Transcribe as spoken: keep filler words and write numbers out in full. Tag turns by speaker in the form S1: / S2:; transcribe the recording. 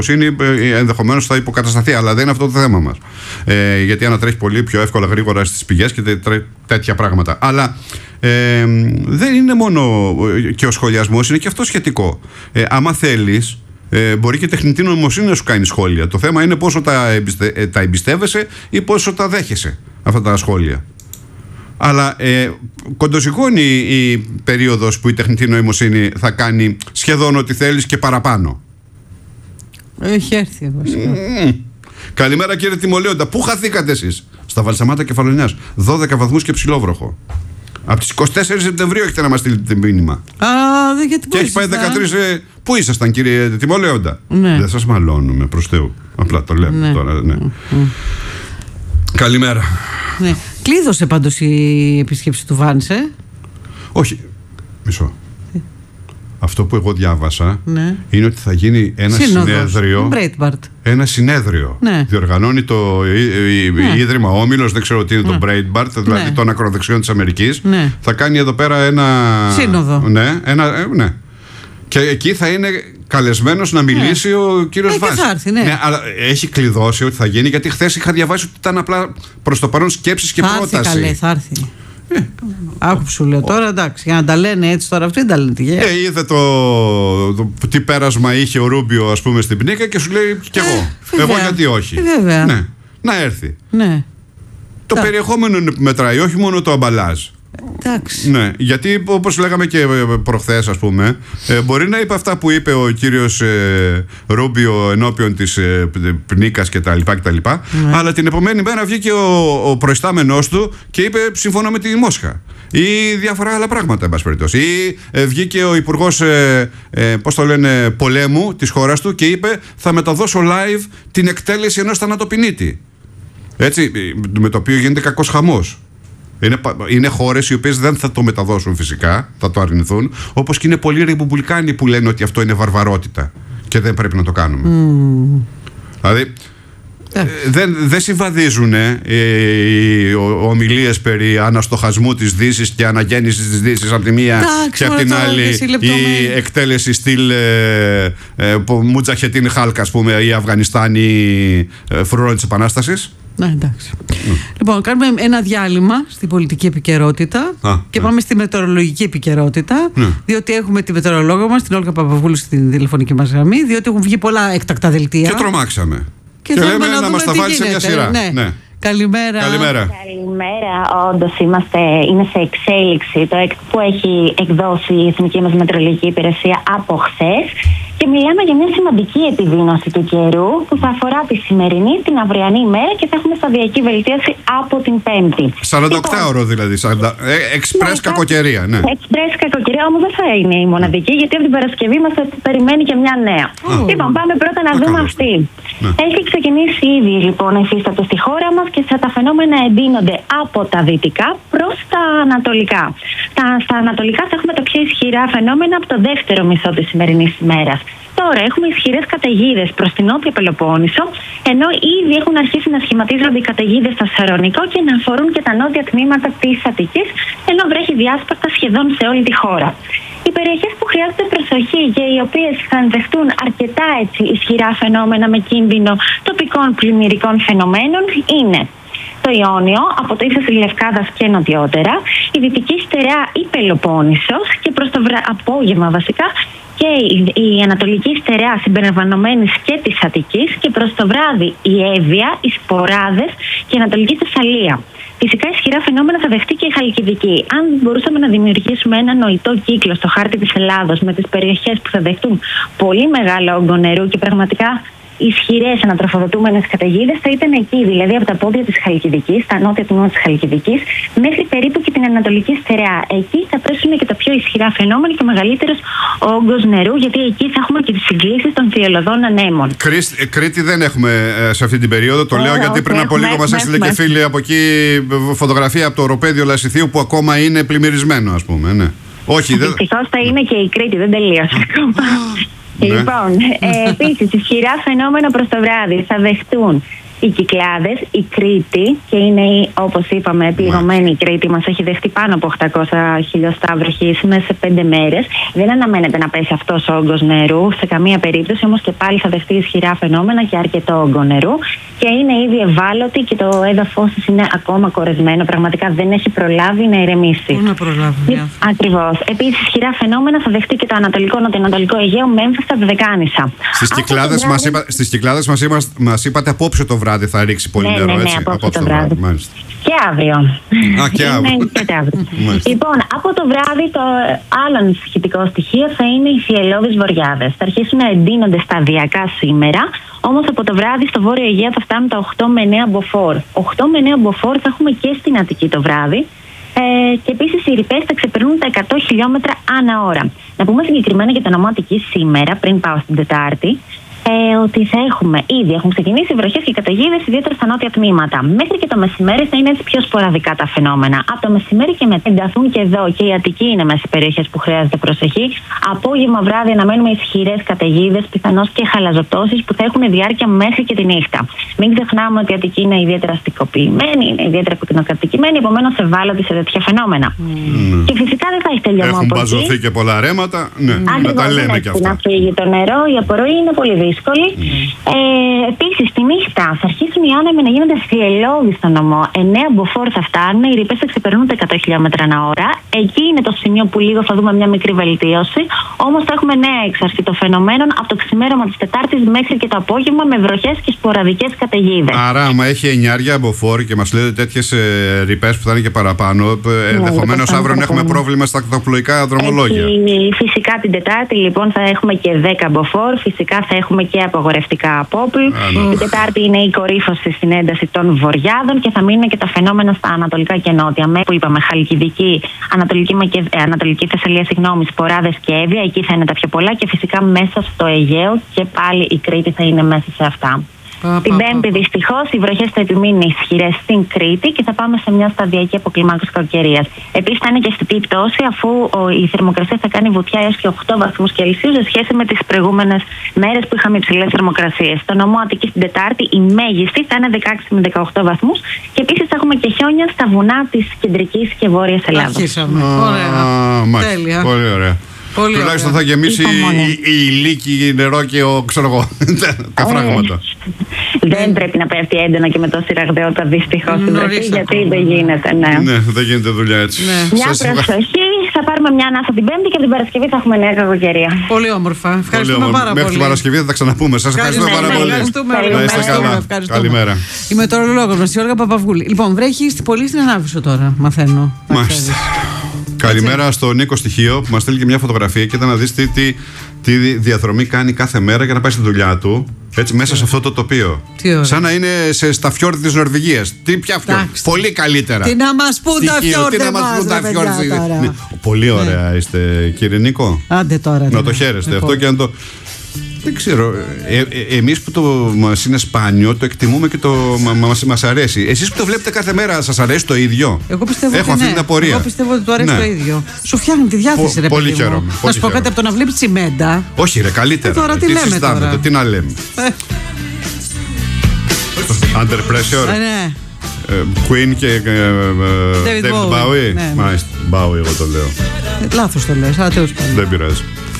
S1: ενδεχομένως θα υποκατασταθεί, αλλά δεν είναι αυτό το θέμα μας. Ε, γιατί ανατρέχει πολύ πιο εύκολα, γρήγορα στις πηγές και τέ, τέτοια πράγματα. Αλλά ε, δεν είναι μόνο και ο σχολιασμός, είναι και αυτό σχετικό. Ε, άμα θέλεις, ε, μπορεί και τεχνητή νοημοσύνη να σου κάνει σχόλια. Το θέμα είναι πόσο τα, εμπιστε, τα εμπιστεύεσαι ή πόσο τα δέχεσαι αυτά τα σχόλια. Αλλά ε, κοντοζυγώνει η περίοδος που η τεχνητή νοημοσύνη θα κάνει σχεδόν ό,τι θέλεις και παραπάνω.
S2: Έχει έρθει βασικά.
S1: Mm. Καλημέρα κύριε Τιμολέοντα. Πού χαθήκατε εσείς? Στα Βαλσαμάτα Κεφαλονιάς. δώδεκα βαθμούς και ψηλόβροχο. Από τις είκοσι τέσσερις Σεπτεμβρίου έχετε να μας στείλετε μήνυμα.
S2: Α, δεν γιατί
S1: και έχει πάει δεκατρείς. Ε, πού ήσασταν κύριε Τιμολέοντα?
S2: Ναι.
S1: Δεν σας μαλώνουμε προς Θεού. Απλά το λέμε ναι. τώρα. Ναι. Mm. Καλημέρα.
S2: Ναι. Κλείδωσε πάντως η επίσκεψη του Βάνσε.
S1: Όχι. Μισό. Τι? Αυτό που εγώ διάβασα ναι. είναι ότι θα γίνει ένα
S2: Σύνοδος.
S1: συνέδριο.
S2: Breitbart.
S1: Ένα συνέδριο. Ναι. Διοργανώνει το ναι. Ίδρυμα Όμιλος, δεν ξέρω τι είναι ναι. το Breitbart, δηλαδή ναι. των ακροδεξιών της Αμερικής. Ναι. Θα κάνει εδώ πέρα ένα.
S2: Σύνοδο.
S1: Ναι, ένα, ναι. Και εκεί θα είναι καλεσμένος να μιλήσει ναι. ο κύριος Βάνσε.
S2: Θα έρθει, ναι.
S1: ναι. Αλλά έχει κλειδώσει ότι θα γίνει, γιατί χθες είχα διαβάσει ότι ήταν απλά προς το παρόν σκέψεις και
S2: θα
S1: πρόταση.
S2: Θα έρθει, καλέ, θα έρθει. Ε. Άκου που σου λέω τώρα, εντάξει, για να τα λένε έτσι τώρα, αυτοί δεν τα λένε τυχαία.
S1: Ε, είδε το, το, το τι πέρασμα είχε ο Ρούμπιο, ας πούμε, στην πνίκα και σου λέει κι εγώ. Ε, εγώ γιατί όχι.
S2: Ε, βέβαια.
S1: Ναι. Να έρθει.
S2: Ναι.
S1: Το τα... περιεχόμενο είναι που μετράει, όχι μόνο το αμπαλάζ.
S2: Εντάξει.
S1: Ναι, γιατί όπως λέγαμε και προχθές, ας πούμε, ε, μπορεί να είπε αυτά που είπε ο κύριος ε, Ρούμπιο ενώπιον της ε, πνίκας κτλ. Ναι. Αλλά την επομένη μέρα βγήκε ο, ο προϊστάμενός του και είπε συμφωνώ με τη Μόσχα. Ή διάφορα άλλα πράγματα, εν πάση περιπτώσει. Ή ε, βγήκε ο υπουργός ε, ε, πώς το λένε, πολέμου της χώρας του και είπε θα μεταδώσω live την εκτέλεση ενός θανατοπινίτη. Έτσι, με το οποίο γίνεται κακός χαμός. Είναι, είναι χώρες οι οποίες δεν θα το μεταδώσουν φυσικά, θα το αρνηθούν, όπως και είναι πολλοί ρεπουμπλικάνοι που λένε ότι αυτό είναι βαρβαρότητα και δεν πρέπει να το κάνουμε. Mm. Δηλαδή ε. δεν, δεν συμβαδίζουν ε, οι ομιλίες περί αναστοχασμού της Δύσης και αναγέννησης της Δύσης από τη μία και από την άλλη η εκτέλεση στυλ ε, ε, Μουτζαχετίν Χάλκ, ας πούμε, ή Αφγανιστάνη ε, φρουρών της Επανάστασης.
S2: Ναι, εντάξει. Mm. Λοιπόν, κάνουμε ένα διάλειμμα στην πολιτική επικαιρότητα ah, και yeah. πάμε στη μετεωρολογική επικαιρότητα. Yeah. Διότι έχουμε τη μετεωρολόγο μας, την Όλγα Παπαβούλου, στην τηλεφωνική μας γραμμή. Διότι έχουν βγει πολλά έκτακτα δελτία.
S1: Και τρομάξαμε.
S2: Και,
S1: και λέμε να,
S2: να
S1: μας τα βάλει σε μια σειρά.
S2: Ναι. Ναι. Καλημέρα.
S1: Καλημέρα.
S3: Καλημέρα. Όντως είμαστε, είναι σε εξέλιξη το ΕΚΤ που έχει εκδώσει η Εθνική μας Μετεωρολογική Υπηρεσία από χθες. Και μιλάμε για μια σημαντική επιδείνωση του καιρού που θα αφορά τη σημερινή, την αυριανή μέρα και θα έχουμε σταδιακή βελτίωση από την Πέμπτη.
S1: σαράντα οκτώ ώρο δηλαδή. Εξπρές ναι, κακοκαιρία. Ναι.
S3: Εξπρές κακοκαιρία, όμως δεν θα είναι η μοναδική, γιατί από την Παρασκευή μας θα περιμένει και μια νέα. Oh. Λοιπόν, πάμε πρώτα να Α, δούμε καλώς. αυτή. Ναι. Έχει ξεκινήσει ήδη λοιπόν να υφίσταται στη χώρα μας και τα φαινόμενα εντείνονται από τα δυτικά προς τα ανατολικά. Τα, στα ανατολικά θα έχουμε τα πιο ισχυρά φαινόμενα από το δεύτερο μισό της σημερινής ημέρας. Τώρα έχουμε ισχυρές καταιγίδες προς την Νότια Πελοπόννησο, ενώ ήδη έχουν αρχίσει να σχηματίζονται οι καταιγίδες στο Σαρονικό και να αφορούν και τα νότια τμήματα της Αττικής, ενώ βρέχει διάσπαρτα σχεδόν σε όλη τη χώρα. Οι περιοχές που χρειάζεται προσοχή και οι οποίες θα ενδεχτούν αρκετά έτσι ισχυρά φαινόμενα με κίνδυνο τοπικών πλημμυρικών φαινομένων είναι το Ιόνιο, από το ύψος της Λευκάδας και νοτιότερα, η Δυτική Στερεά ή Πελοπόννησος και προς το βρα... απόγευμα βασικά και η, η Ανατολική Στερεά συμπεριλαμβανομένης και της Αττικής και προς το βράδυ η Εύβοια, οι Σποράδες και η Ανατολική Θεσσαλία. Φυσικά ισχυρά φαινόμενα θα δεχτεί και η Χαλκιδική. Αν μπορούσαμε να δημιουργήσουμε ένα νοητό κύκλο στο χάρτη της Ελλάδος με τις περιοχές που θα δεχτούν πολύ μεγάλο όγκο νερού και πραγματικά ισχυρές ανατροφοδοτούμενες καταιγίδες, θα ήταν εκεί, δηλαδή από τα πόδια της Χαλκιδικής, τα νότια τμήματα της Χαλκιδικής, μέχρι περίπου και την Ανατολική Στερεά. Εκεί θα πέσουν και τα πιο ισχυρά φαινόμενα και ο μεγαλύτερος όγκος νερού, γιατί εκεί θα έχουμε και τις συγκλήσεις των θυελλωδών ανέμων.
S1: Κρίσ, Κρήτη δεν έχουμε ε, σε αυτή την περίοδο. Το ε, λέω γιατί πριν από λίγο μας έστειλε και φίλοι από εκεί φωτογραφία από το οροπέδιο Λασιθίου που ακόμα είναι πλημμυρισμένο, ας πούμε. Ναι. Όχι, δεν...
S3: Δυστυχώς θα είναι και η Κρήτη, δεν τελείωσε ακόμα.
S1: Ναι.
S3: Λοιπόν, ε, επίσης, ισχυρά φαινόμενα προς το βράδυ θα δεχτούν οι Κυκλάδες, η Κρήτη, και είναι, όπως είπαμε, πληγωμένη η Κρήτη, μας έχει δεχτεί πάνω από οκτακόσια χιλιοστά βροχής μέσα σε πέντε μέρες. Δεν αναμένεται να πέσει αυτός ο όγκος νερού σε καμία περίπτωση, όμως και πάλι θα δεχτεί ισχυρά φαινόμενα και αρκετό όγκο νερού. Και είναι ήδη ευάλωτη και το έδαφος της είναι ακόμα κορεσμένο. Πραγματικά δεν έχει προλάβει να ηρεμήσει.
S2: Πού να προλάβει.
S3: Ακριβώς. Επίσης, ισχυρά φαινόμενα θα δεχτεί και το ανατολικό νοτιοανατολικό Αιγαίο με έμφαση στα Δωδεκάνησα.
S1: Στις Κυκλάδες μας, είπα, στις Κυκλάδες μας, είμαστε, μας είπατε απόψε το βράδυ θα ρίξει πολύ
S3: ναι,
S1: νερό,
S3: ναι, ναι,
S1: έτσι.
S3: απόψε,
S1: απόψε
S3: το βράδυ.
S1: βράδυ.
S3: Και αύριο.
S1: Α, και αύριο.
S3: και αύριο. Λοιπόν, από το βράδυ το άλλο ανησυχητικό στοιχείο θα είναι οι θυελλώδεις βοριάδες. Θα αρχίσουν να εντείνονται σταδιακά σήμερα, όμως από το βράδυ στο Βόρειο Αιγαίο θα φτάνουν τα οκτώ με εννέα μποφόρ. οκτώ με εννέα μποφόρ θα έχουμε και στην Αττική το βράδυ. Ε, και επίσης οι ρηπές θα ξεπερνούν τα εκατό χιλιόμετρα ανά ώρα. Να πούμε συγκεκριμένα για το νομό Αττικής σήμερα, πριν πάω στην Τετάρτη, ε, ότι θα έχουμε ήδη έχουν ξεκινήσει βροχές και καταιγίδες, ιδιαίτερα στα νότια τμήματα. Μέχρι και το μεσημέρι θα είναι έτσι πιο σποραδικά τα φαινόμενα. Από το μεσημέρι και μετά ενταθούν και εδώ, και η Αττική είναι μέσα σε περιοχές που χρειάζεται προσοχή. Απόγευμα βράδυ αναμένουμε ισχυρές καταιγίδες, πιθανώς και χαλαζοτώσεις που θα έχουν διάρκεια μέχρι και τη νύχτα. Μην ξεχνάμε ότι η Αττική είναι ιδιαίτερα αστικοποιημένη, είναι ιδιαίτερα κουτινοκατοικημένη, επομένως ευάλωτη σε τέτοια φαινόμενα. Mm. Και φυσικά δεν θα έχει τελειωμό.
S1: Έχουν μπαζωθεί και πολλά ρέματα. Ναι, να τα λέμε και αυτά.
S3: Να φύγει το νερό, η απορροή είναι πολύ δύσκολη. Mm. Ε, Επίσης, τη νύχτα θα αρχίσουν οι άνεμοι να γίνονται θυελλώδεις στο νομό. εννέα μποφόρ θα φτάνουν, οι ρηπές θα ξεπερνούν τα εκατό χιλιόμετρα ανά ώρα. Εκεί είναι το σημείο που λίγο θα δούμε μια μικρή βελτίωση. Όμως θα έχουμε νέα έξαρση των φαινομένων από το ξημέρωμα της Τετάρτης μέχρι και το απόγευμα με βροχές και σποραδικές καταιγίδες.
S1: Άρα, άμα έχει εννιάρια μποφόρ και μας λέτε τέτοιες ε, ρηπές που θα είναι και παραπάνω, ε, ενδεχομένως ναι, αύριο να έχουμε πρόβλημα στα τακτοπλοϊκά δρομολόγια.
S3: Έχει, φυσικά την Τετάρτη λοιπόν θα έχουμε και δέκα μποφόρ, φυσικά θα έχουμε και απαγορευτικά απόπλου. Η Τετάρτη είναι η κορύφωση στην ένταση των βοριάδων και θα μείνουν και τα φαινόμενα στα ανατολικά και νότια. Με που είπαμε, Χαλκιδική, Ανατολική, Μακε... Ανατολική Θεσσαλία, συγγνώμη, Σποράδες και Εύβοια, εκεί θα είναι τα πιο πολλά, και φυσικά μέσα στο Αιγαίο και πάλι η Κρήτη θα είναι μέσα σε αυτά. Πα, την πα, Πέμπτη, δυστυχώς, οι βροχές θα επιμείνουν ισχυρές στην Κρήτη και θα πάμε σε μια σταδιακή αποκλιμάκωση κακοκαιρίας. Επίσης, θα είναι και αισθητή πτώση, αφού ο, η θερμοκρασία θα κάνει βουτιά έως και οκτώ βαθμούς Κελσίου σε σχέση με τις προηγούμενες μέρες που είχαμε υψηλές θερμοκρασίες. Στο νομό Αττικής την Τετάρτη η μέγιστη θα είναι δεκαέξι με δεκαοκτώ βαθμούς και επίσης θα έχουμε και χιόνια στα βουνά της κεντρικής και βόρειας Ελλάδας.
S2: Αρχίσαμε. Ωραία. Τέλεια.
S1: Πολύ ωραία.
S2: Πολύ
S1: τουλάχιστον
S2: ωραία.
S1: θα γεμίσει η, η λύκη, νερό και ο, ξέρω εγώ, τα φράγματα.
S3: Δεν πρέπει να πέφτει έντονα και με τόση ραγδαιότητα δυστυχώς στην βροχή, γιατί δεν γίνεται. Ναι.
S1: ναι, δεν γίνεται δουλειά έτσι.
S3: Ναι. Μια προσοχή, θα πάρουμε μια ανάσα την Πέμπτη και την Παρασκευή θα έχουμε νέα κακοκαιρία.
S2: Πολύ όμορφα. Ευχαριστούμε
S1: πολύ
S2: πάρα πολύ.
S1: Μέχρι την Παρασκευή θα τα ξαναπούμε. Σας ευχαριστούμε πάρα πολύ.
S2: Ευχαριστούμε.
S1: Να είστε καλά. Καλημέρα.
S2: Η μετεωρολόγος μας, η Όλγα Παπαβούλη. Λοιπόν, βρέχει πολύ στην Ανάβησο τώρα, μαθαίνω.
S1: Μάλιστα. Καλημέρα στον Νίκο Στοιχείο που μας στέλνει και μια φωτογραφία και ήταν να δεις τι, τι, τι διαδρομή κάνει κάθε μέρα για να πάει στη δουλειά του. Έτσι, μέσα σε αυτό το τοπίο. Σαν να είναι σε, στα φιόρδη της Νορβηγίας. Τι πια φιόρδη. Πολύ καλύτερα.
S2: Τι να μας πούν τα φιόρδη μας.
S1: Ναι. Πολύ ωραία ναι. είστε, κύριε Νίκο.
S2: Άντε τώρα.
S1: Να το χαίρεστε. Αυτό και αν το. Δεν ξέρω. Ε, ε, εμείς που το μας είναι σπάνιο, το εκτιμούμε και το μας, μας αρέσει. Εσείς που το βλέπετε κάθε μέρα, σας αρέσει το ίδιο?
S2: Εγώ πιστεύω
S1: Έχω
S2: ότι
S1: αυτή
S2: ναι.
S1: την απορία.
S2: Εγώ πιστεύω ότι του αρέσει ναι. το ίδιο. Σου φτιάχνει τη διάθεση, Πο, ρε
S1: πολύ
S2: παιδί
S1: χαίρομαι,
S2: μου.
S1: πολύ
S2: να σου πω κάτι, από το να βλέπεις τσιμέντα.
S1: Όχι, ρε, καλύτερα.
S2: Ε, τώρα τι, τι λέμε τώρα.
S1: Τι να λέμε. Under pressure.
S2: Ε, ναι.
S1: Queen και David Bowie. Μάλιστα, Bowie εγώ το λέω.
S2: Λάθος το λες, αλλά τέλος πάντων.
S1: Δεν πειράζει.